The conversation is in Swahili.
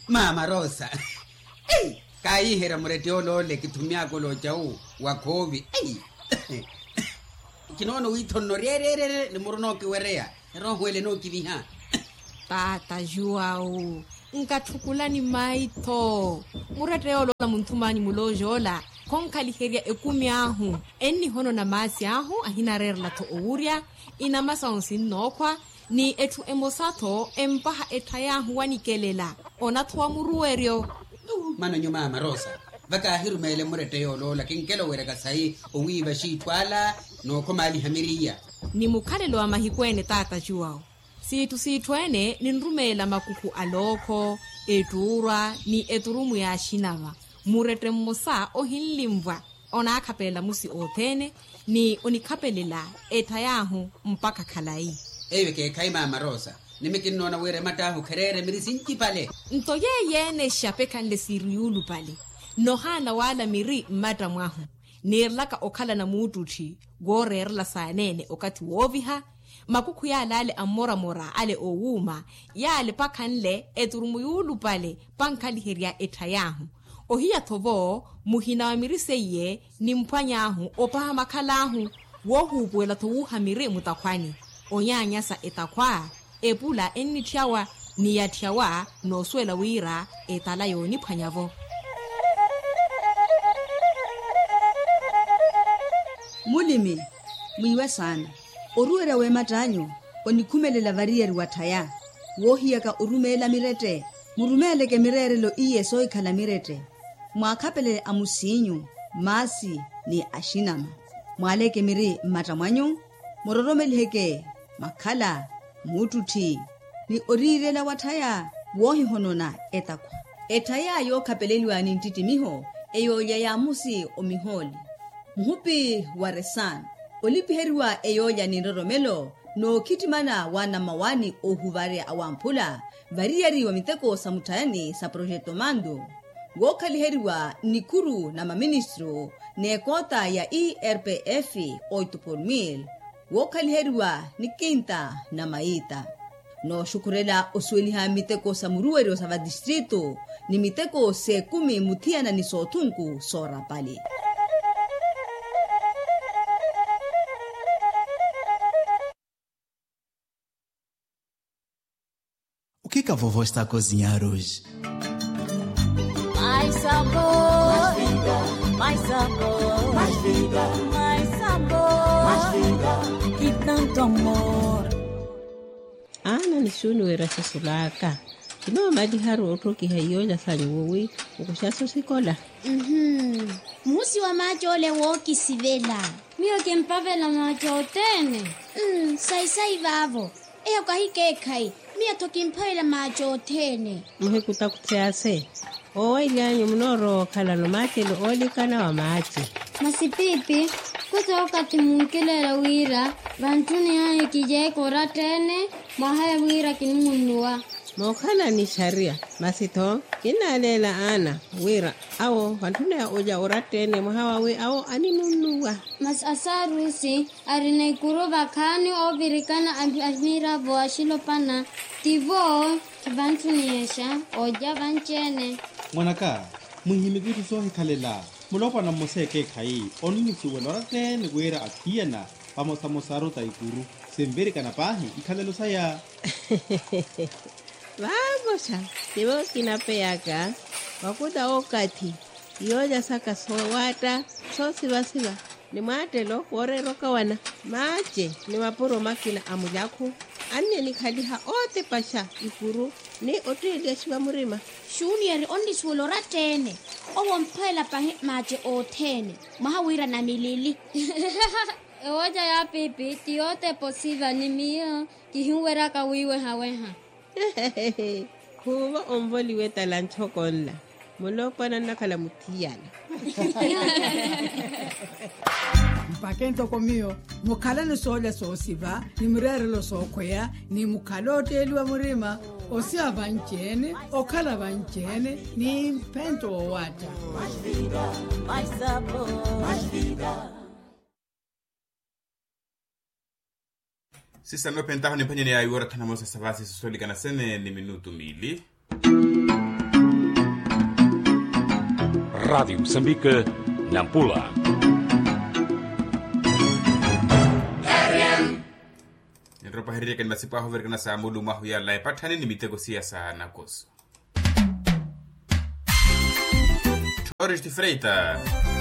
Mama Rosa. Kai hera mureteolo le kitumia kolo chau wakovi. Kinono witono rerere le murono kiwerea. Rohwele no kiviha. Tata Joao. Nkathukulani maito. Mureteolo la muntumani mulojola. Konkali heria ekumi ahu. Eni hono na masi ahu ahina rerla to ouria. Ina masa onsin nokwa. Ni etu emosato empaha etayahu wanikelela. Ona tuwa muruerio. Mano nyuma Mama Rosa. Vaka hiru mele mureteolo la kinkelo wereka sai uwiva shitwala no komali hamiria. Ni mukalelo wa mahikwene tata Joao. Situene ni nrumela makuku aloko, eturwa, ni eturumu ya shinava. Murete mmosa ohinlimva. Ona akapela musi otene, ni onikapelela etayahu mpaka kalai. Ewe ke kai Mama Rosa. Nimekino na were matahu kerere mirisinki pale. Ntoye yene shapekande siriulu pale. Nohana wala miri mata mwahu. Nirlaka okala na mutuchi. Gore erla saanene okati woviha. Makuku ya lale amora mora ale owuma. Ya ale pakanle eturumuyulu pale pankali heria etayahu. Ohia tovo muhina wa miriseye ni mpanyahu opaha makalahu. Wohu buela tovuha miri mutakwani. Onyanyasa etakwa. Epula eni tiawa ni ya tiawa no swela wira etalayo ni panyavo. Mulimi, mwiwe sana. Oruera we matanyo, onikumelela varieri wataya. Wohiaka urumela mirete. Murumeleke mirerelo iye soikala mirete. Mwakapele amusinyu, masi ni ashinama. Mwaleke miri matamwanyo, mororomelheke, makala, mututi. Ni orirela wataya, wohi honona etakwa. Etaya yo kapeleliwa ni ntitimiho, eyoya ya musi omiholi. Muhupi waresan, olipiheriwa eyoya ni roromelo, no kitimana wana mawani ohuvare awampula, variari wa miteko samutayani sa projeto mando. Wokaliheriwa ni kuru na maministro, ne kota ya ERPF 8 Wokaliheriwa ni kinta na maita. No shukurela osweliha miteko sa muruero sa va distrito, ni miteko se kumi mutiana ni sotunku sora pali. O que a vovó está a cozinhar hoje? Mais sabor, mais vida, mais sabor, mais vida, mais sabor, mais vida e tanto amor. Ana ni shunu era sasulaka. Kino madi haru otoki hayoja sanyowi ukushaso sikola. Musi wa macho ole woki sivela. Mio kempavela macho tene. Sai vavo. Eyo kahike kai. Mia tokimpaila macho tene. Muhe kutakutease. Owa ilyanyo mnoro kala no matelo oli kana wa machi. Masipipi, kuta wakati munkelela wira, bantuni hae kijai kora tene, mahae wira kinumunua. Mokana ni sharia, masito, kinalela ana, wira, awo, bantuni ya oja ora tene, mahawa we awo animunua. Mas asarusi, arinaikuro bakani o virikana admira voa shilopana, tivo, kibantuni yesha, oja banchene. Mwanaka, muhimigitu sohi kalela. Mulopa na moseke kai, onini suwelora tene wera akiana, pamosamosaro taikuru, semberi kanapahi, ikalelo saya. Vamos, tivo kinapeyaka, wakuda okati, yoja saka sowata, so siva, ni matelo, wore roka wana, mache, ni mapuro makina amujaku, anye ni kadiha ote pasha, ikuru, ni ote shiwa murima. Shunieri ondi suwelora tene. Owo mpaila pahe mache o tene. Mahawira na milili. Ewoja ya pipi, tiote posiva ni mia, kihiwera kawiwe haweha. Kuwa omboli weta lanchokonla. Mulokwa na nakala mutiyana. Mpakento komio, mukala no sole so siva, ni murere lo so kwea, ni mukalote elwa murima, osia banchene, okala banchene, ni pento o wata. Mais vida, mais sabor, mais vida. Sisa nopentaho ni penye ni ayuora tanamosa savasi susoli kana sene ni minutu mili. Rádio Moçambique, Nampula. Nropa herika ni masipa hover na saa mulu mahu ya lai patani ni mitego siasa na koso. Torres de Freitas.